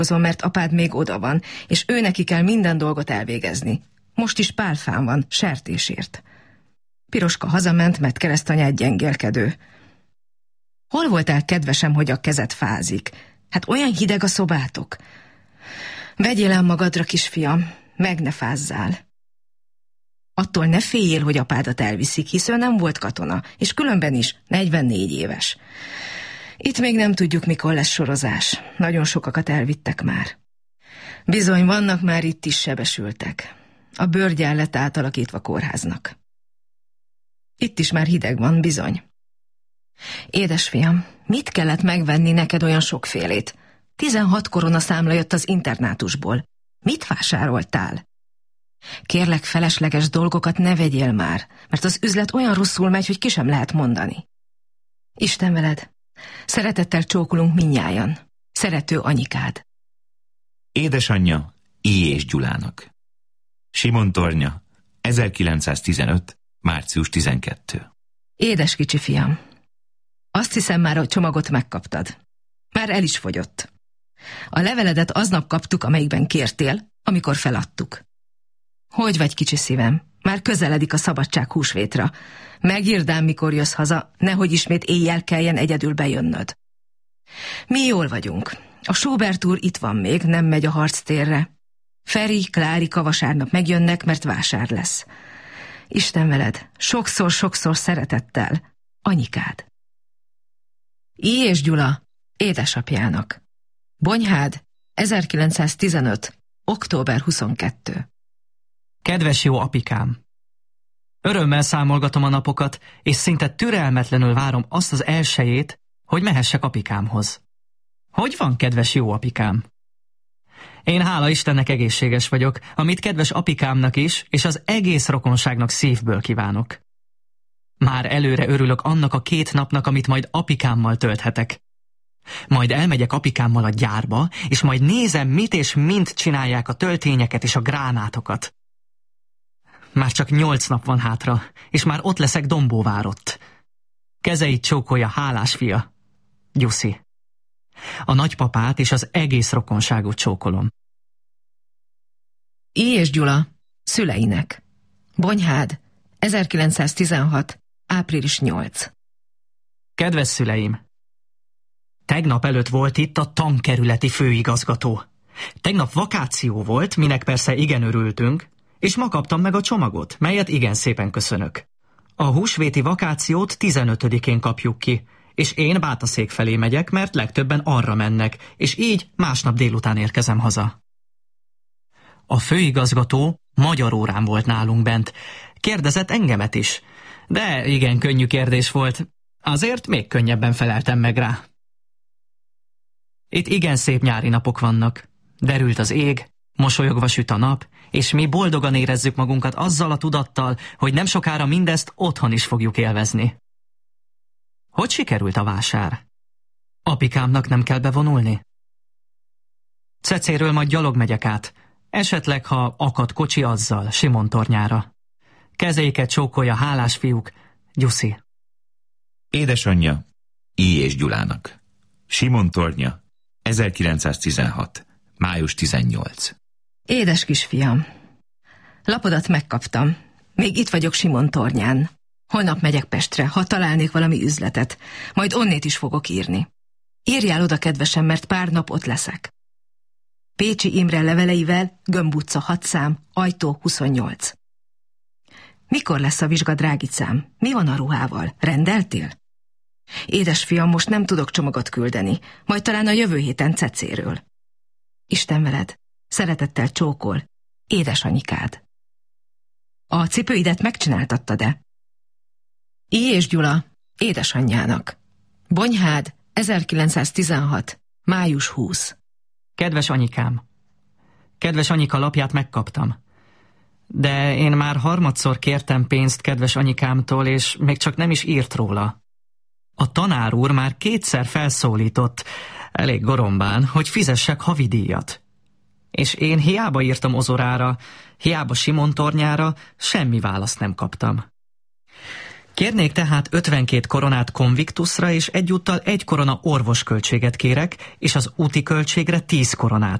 mert apád még oda van, és ő neki kell minden dolgot elvégezni. Most is pálfán van, sertésért. Piroska hazament, mert keresztanyád gyengélkedő. Hol voltál, kedvesem, hogy a kezed fázik? Hát olyan hideg a szobátok. Vegyél el magadra, kisfiam, meg ne fázzál. Attól ne féljél, hogy apádat elviszik, hisz ő nem volt katona, és különben is 44 éves. Itt még nem tudjuk, mikor lesz sorozás. Nagyon sokakat elvittek már. Bizony, vannak már itt is sebesültek. A bőrgyár lett átalakítva kórháznak. Itt is már hideg van, bizony. Édesfiam, mit kellett megvenni neked olyan sokfélét? 16 koronaszámla jött az internátusból. Mit vásároltál? Kérlek, felesleges dolgokat ne vegyél már, mert az üzlet olyan rosszul megy, hogy ki sem lehet mondani. Isten veled! Szeretettel csókolunk mindnyájan. Szerető anyukád. Édesanyja I. és Gyulának. Simon Tornya, 1915. március 12. Édes kicsi fiam, azt hiszem már a csomagot megkaptad. Már el is fogyott. A leveledet aznap kaptuk, amelyikben kértél, amikor feladtuk. Hogy vagy, kicsi szívem? Már közeledik a szabadság húsvétra. Megírd ám, mikor jössz haza, nehogy ismét éjjel kelljen egyedül bejönnöd. Mi jól vagyunk. A Schubert úr itt van még, nem megy a harctérre. Feri, Klárika vasárnap megjönnek, mert vásár lesz. Isten veled, sokszor-sokszor szeretettel, anyukád. I. és Gyula, édesapjának. Bonyhád, 1915. október 22. Kedves jó apikám! Örömmel számolgatom a napokat, és szinte türelmetlenül várom azt az elsejét, hogy mehessek apikámhoz. Hogy van, kedves jó apikám? Én hála Istennek egészséges vagyok, amit kedves apikámnak is, és az egész rokonságnak szívből kívánok. Már előre örülök annak a 2 napnak, amit majd apikámmal tölthetek. Majd elmegyek apikámmal a gyárba, és majd nézem, mit és mint csinálják a töltényeket és a gránátokat. Már csak 8 nap van hátra, és már ott leszek Dombóvárott. Kezeit csókolja hálás fia, Gyuszi. A nagypapát és az egész rokonságot csókolom. I. és Gyula, szüleinek. Bonyhád, 1916. április 8. Kedves szüleim! Tegnap előtt volt itt a tankerületi főigazgató. Tegnap vakáció volt, minek persze igen örültünk, és ma kaptam meg a csomagot, melyet igen szépen köszönök. A húsvéti vakációt 15-én kapjuk ki, és én Bátaszék felé megyek, mert legtöbben arra mennek, és így másnap délután érkezem haza. A főigazgató magyar órán volt nálunk bent. Kérdezett engemet is, de igen könnyű kérdés volt, azért még könnyebben feleltem meg rá. Itt igen szép nyári napok vannak. Derült az ég, mosolyogva süt a nap, és mi boldogan érezzük magunkat azzal a tudattal, hogy nem sokára mindezt otthon is fogjuk élvezni. Hogy sikerült a vásár? Apikámnak nem kell bevonulni? Cecéről majd gyalog megyek át, esetleg, ha akad kocsi, azzal, Simon Tornyára. Kezeiket csókolja hálás fiúk, Gyuszi. Édesanyja I. és Gyulának. Simon Tornya, 1916. május 18. Édes kisfiam, lapodat megkaptam. Még itt vagyok Simon Tornyán. Holnap megyek Pestre, ha találnék valami üzletet. Majd onnét is fogok írni. Írjál oda, kedvesem, mert pár nap ott leszek. Pécsi Imre leveleivel, Gömb utca 6 szám, ajtó 28. Mikor lesz a vizsga, drágicám? Mi van a ruhával? Rendeltél? Édesfiam, most nem tudok csomagot küldeni, majd talán a jövő héten Cecéről. Isten veled, szeretettel csókol, édesanyukád. A cipőidet megcsináltattad-e? I. és Gyula, édesanyjának. Bonyhád, 1916. május 20. Kedves anyikám! Kedves anyika lapját megkaptam. De én már harmadszor kértem pénzt kedves anyukámtól, és még csak nem is írt róla. A tanár úr már 2-szer felszólított, elég gorombán, hogy fizessek havidíjat. És én hiába írtam Ozorára, hiába Simon Tornyára, semmi választ nem kaptam. Kérnék tehát 52 koronát konviktuszra, és egyúttal 1 korona orvosköltséget kérek, és az úti költségre 10 koronát.